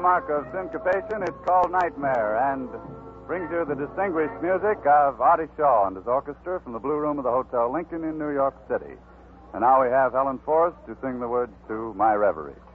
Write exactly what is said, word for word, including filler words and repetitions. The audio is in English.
hallmark of syncopation, it's called Nightmare, and brings you the distinguished music of Artie Shaw and his orchestra from the Blue Room of the Hotel Lincoln in New York City. And now we have Helen Forrest to sing the words to My Reverie.